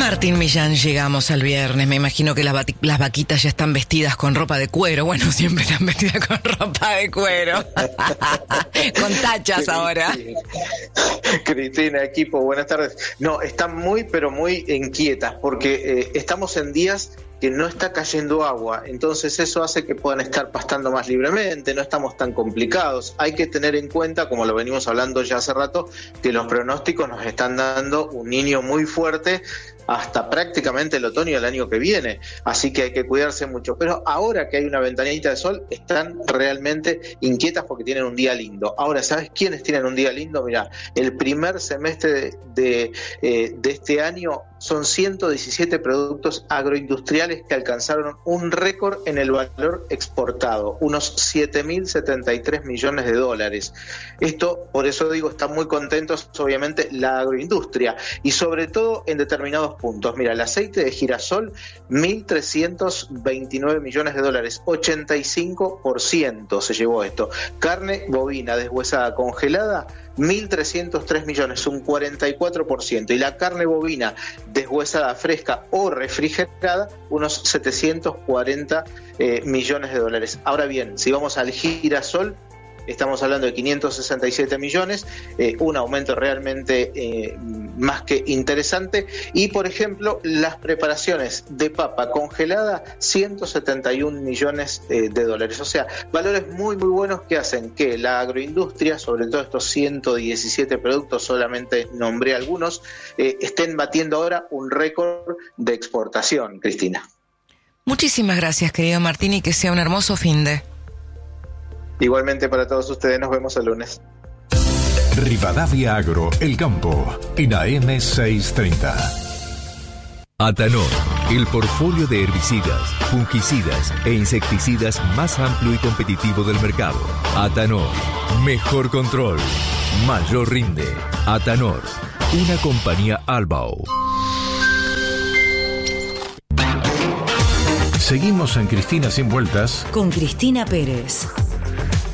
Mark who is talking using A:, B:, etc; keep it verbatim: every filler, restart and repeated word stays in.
A: Martín Millán, llegamos al viernes. Me imagino que las, bati- las vaquitas ya están vestidas con ropa de cuero. Bueno, siempre están vestidas con ropa de cuero. Con tachas ahora.
B: Cristina, equipo, buenas tardes. No, están muy, pero muy inquietas porque eh, estamos en días que no está cayendo agua, entonces eso hace que puedan estar pastando más libremente, no estamos tan complicados. Hay que tener en cuenta, como lo venimos hablando ya hace rato, que los pronósticos nos están dando un niño muy fuerte hasta prácticamente el otoño del año que viene, así que hay que cuidarse mucho. Pero ahora que hay una ventanita de sol, están realmente inquietas porque tienen un día lindo. Ahora, ¿sabes quiénes tienen un día lindo? Mirá, el primer semestre de, de, eh, de este año son ciento diecisiete productos agroindustriales que alcanzaron un récord en el valor exportado, unos siete mil setenta y tres millones de dólares. Esto, por eso digo, están muy contentos, obviamente, la agroindustria, y sobre todo en determinados puntos. Mira, el aceite de girasol, mil trescientos veintinueve millones de dólares, ochenta y cinco por ciento se llevó esto. Carne bovina deshuesada congelada, mil trescientos tres millones, un cuarenta y cuatro por ciento. Y la carne bovina deshuesada fresca o refrigerada, unos setecientos cuarenta eh, millones de dólares. Ahora bien, si vamos al girasol, estamos hablando de quinientos sesenta y siete millones, eh, un aumento realmente eh, más que interesante. Y, por ejemplo, las preparaciones de papa congelada, ciento setenta y un millones eh, de dólares. O sea, valores muy, muy buenos que hacen que la agroindustria, sobre todo estos ciento diecisiete productos, solamente nombré algunos, eh, estén batiendo ahora un récord de exportación, Cristina.
A: Muchísimas gracias, querido Martín, y que sea un hermoso finde.
B: Igualmente para todos ustedes, nos vemos el lunes.
C: Rivadavia Agro, El Campo, en A M seiscientos treinta.
D: Atanor, el portfolio de herbicidas, fungicidas e insecticidas más amplio y competitivo del mercado. Atanor, mejor control, mayor rinde. Atanor, una compañía Albao.
C: Seguimos en Cristina Sin Vueltas
E: con Cristina Pérez.